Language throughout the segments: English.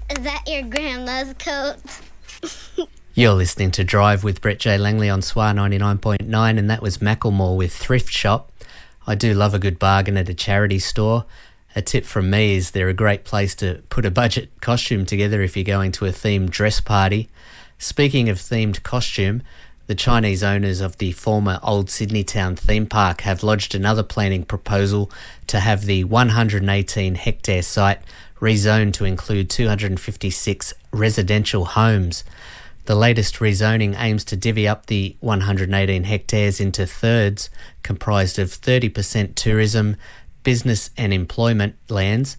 Is that your grandma's coat? You're listening to Drive with Brett J. Langley on SWA 99.9, and that was Macklemore with Thrift Shop. I do love a good bargain at a charity store. A tip from me is they're a great place to put a budget costume together if you're going to a themed dress party. Speaking of themed costume, the Chinese owners of the former Old Sydney Town theme park have lodged another planning proposal to have the 118-hectare site rezoned to include 256 residential homes. The latest rezoning aims to divvy up the 118 hectares into thirds, comprised of 30% tourism, business and employment lands,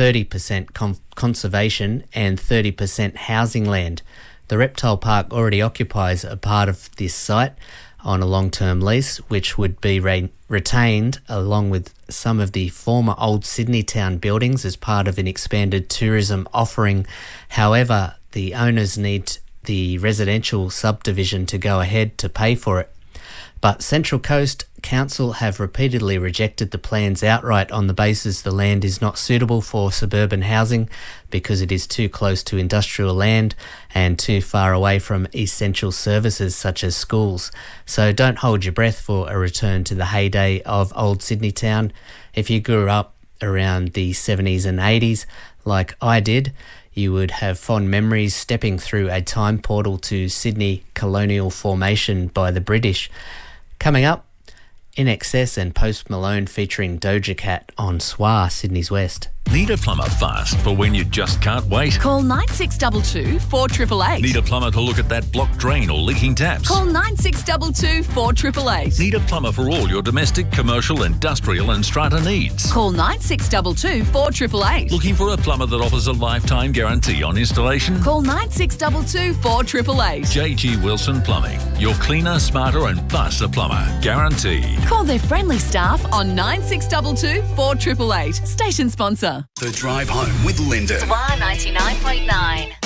30% conservation and 30% housing land. The reptile park already occupies a part of this site on a long-term lease, which would be retained along with some of the former Old Sydney Town buildings as part of an expanded tourism offering. However, the owners need the residential subdivision to go ahead to pay for it. But Central Coast Council have repeatedly rejected the plans outright on the basis the land is not suitable for suburban housing because it is too close to industrial land and too far away from essential services such as schools. So don't hold your breath for a return to the heyday of Old Sydney Town. If you grew up around the 70s and 80s like I did, you would have fond memories stepping through a time portal to Sydney colonial formation by the British. Coming up, INXS and Post Malone featuring Doja Cat on SWA, Sydney's West. Need a plumber fast for when you just can't wait? Call 9622 4888. Need a plumber to look at that blocked drain or leaking taps? Call 9622 4888. Need a plumber for all your domestic, commercial, industrial and strata needs? Call 9622 4888. Looking for a plumber that offers a lifetime guarantee on installation? Call 9622 4888. JG Wilson Plumbing. Your cleaner, smarter and faster plumber. Guaranteed. Call their friendly staff on 9622 4888. Station sponsor. The Drive Home with Lyndon. SWA 99.9.